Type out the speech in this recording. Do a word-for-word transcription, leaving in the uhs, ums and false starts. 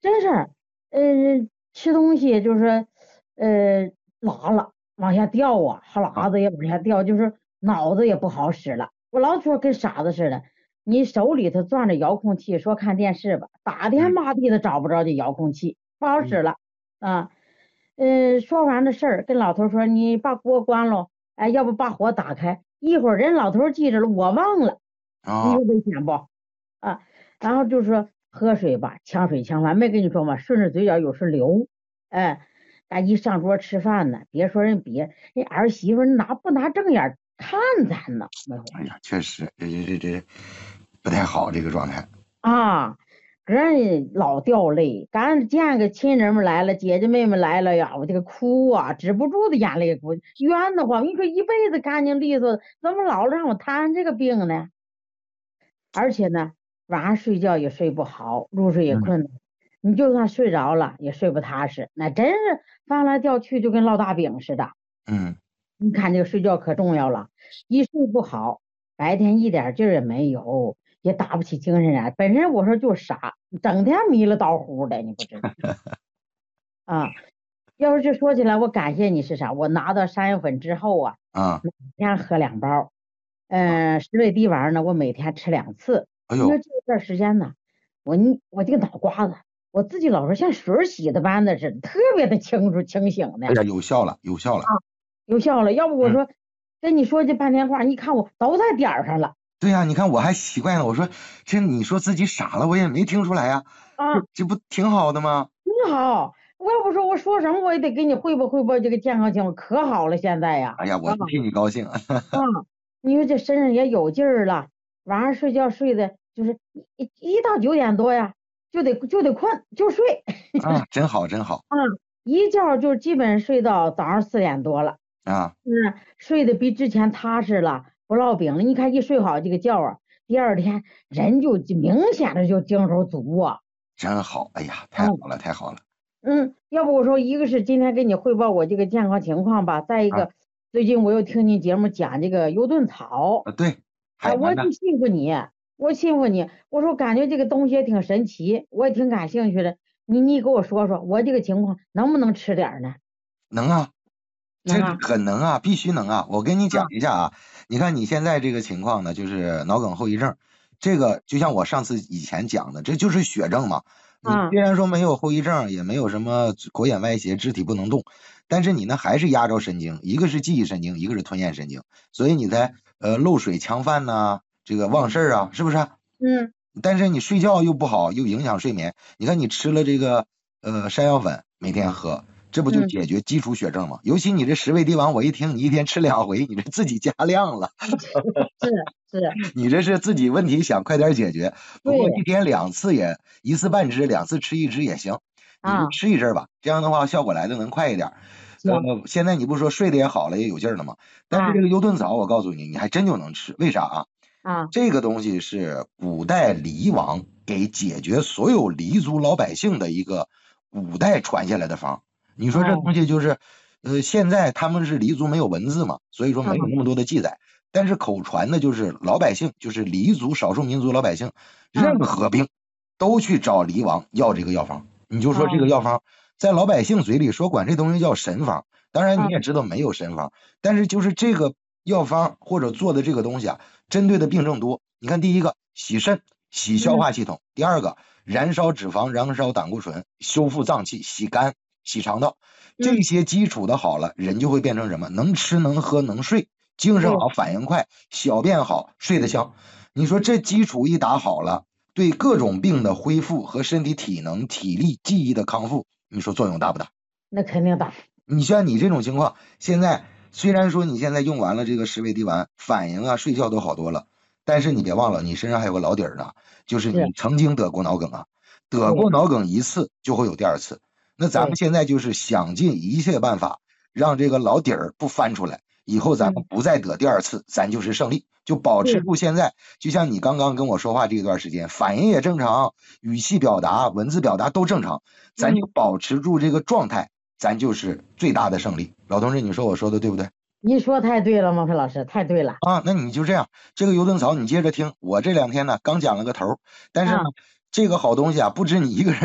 真是，呃，吃东西就是，呃，拉了往下掉啊，哈啊， 喇子也往下掉，就是脑子也不好使了。我老说跟傻子似的，你手里头攥着遥控器，说看电视吧，打天嗯骂地的找不着这遥控器，不好嗯使了啊。呃，说完这事儿，跟老头说你把锅关了，哎，要不把火打开，一会儿人老头记着了，我忘了，你啊， 说危险不？啊，然后就说喝水吧，呛水呛饭，没跟你说吗？顺着嘴角有时流，哎，咱一上桌吃饭呢，别说人别，人儿媳妇拿不拿正眼看咱呢？没有哎呀，确实，这这这这不太好这个状态。 啊，个人老掉泪，刚见个亲人们来了，姐姐妹妹来了呀，我这个哭啊，止不住的眼泪哭，冤得慌。你说一辈子干净利索，怎么老让我摊这个病呢？而且呢，晚上睡觉也睡不好，入睡也嗯困难。你就算睡着了，也睡不踏实，那真是翻来掉去就跟烙大饼似的。 嗯， 你看这个睡觉可重要了，一睡不好，白天一点劲儿也没有，也打不起精神来。本身我说就傻，整天迷了叨呼的，你不知道啊。要是这说起来，我感谢你是啥？我拿到山药粉之后啊， 啊， 每天喝两包， 啊， 嗯、十味地丸呢，我每天吃两次。 哎呦， 因为这段时间呢，我你我这个脑瓜子，我自己老说像水儿洗的般的似的，特别的清楚清醒的。 哎呀，有效了，有效了。 有效了。要不我嗯， 说跟你说这半天话，你看我都在点儿上了对呀，你看我还奇怪呢，我说这你说自己傻了，我也没听出来呀，这啊， 这不挺好的吗？ 真好。我要不说我说什么，我也得给你汇报汇报这个健康情况，可好了现在呀。 哎呀， 啊我替你高兴。 啊，你说这身上也有劲儿了，晚上睡觉睡的就是一一到九点多呀，就得就得困就睡。 啊，真好，真好。 啊，一觉就基本睡到早上四点多了。 啊， 嗯，睡得比之前踏实了，不落饼了。你看一睡好这个觉啊，第二天人就明显的就精神足啊。 真好。哎呀，太嗯好了，太好了。 嗯，要不我说一个是今天给你汇报我这个健康情况吧，再一啊个最近我又听你节目讲这个优盾草。 啊，对， 啊， 海南的。 我就信服你，我信服你。我说感觉这个东西也挺神奇，我也挺感兴趣的。你你给我说说，我这个情况能不能吃点儿呢？ 能啊，这个能啊。 很能啊，必须能啊！我跟你讲啊一下啊，你看你现在这个情况呢，就是脑梗后遗症，这个就像我上次以前讲的，这就是血症嘛。你啊虽然说没有后遗症，也没有什么口眼歪斜、肢体不能动，但是你呢还是压着神经，一个是记忆神经，一个是吞咽神经，所以你才呃漏水呛饭呐、这个忘事儿啊，是不是？ 嗯但是你睡觉又不好，又影响睡眠。你看你吃了这个呃山药粉，每天喝，这不就嗯， 解决基础血症吗？尤其你这十味地黄，我一听你一天吃两回，你这自己加量了， 是是， 你这是自己问题想快点解决。不过一对天两次也一次半支，两次吃一支也行，你就啊， 吃一阵吧，这样的话效果来的能快一点。呃， 行现在你不是说睡得也好了，也有劲儿了吗？但是这啊个优盾藻，我告诉你，你还真就能吃，为啥啊？ 啊这个东西是古代黎王给解决所有黎族老百姓的一个古代传下来的方。你说这哦东西就是，呃，现在他们是黎族没有文字嘛，所以说没有啊那么多的记载。但是口传的就是老百姓，就是黎族少数民族老百姓，任啊何病都去找黎王要这个药方。你就说这个啊药方在老百姓嘴里说管这东西叫神方，当然你啊也知道没有神方，但是就是这个药方或者做的这个东西啊，针对的病症多。你看，第一个洗肾、洗消嗯化系统；第二个燃烧脂肪、燃烧胆固醇、修复脏器、洗肝、洗肠道。这嗯， 些基础的好了，人就会变成什么？能吃、能喝、能睡，精神对好，反应快，小便好，睡得香。你说这基础一打好了，对各种病的恢复和身体体能、体力、记忆的康复，你说作用大不大？ 那肯定大。 你像你这种情况，现在虽然说你现在用完了这个十味地丸，反应啊、睡觉都好多了，但是你别忘了，你身上还有个老底儿呢，就是是， 你曾经得过脑梗啊，得过对脑梗一次就会有第二次。那咱们对， 现在就是想尽一切办法让这个老底儿不翻出来，以后咱们嗯不再得第二次，咱就是胜利，就保持对住现在。就像你刚刚跟我说话这一段时间，反应也正常，语气表达、文字表达都正常，咱就嗯， 保持住这个状态。咱就是最大的胜利。老同志，你说我说的对不对？ 你说太对了，孟非老师太对了。 啊，那你就这样，这个油灯草你接着听。我这两天呢刚讲了个头，但是呢， 啊。 这个好东西啊，不止你一个人。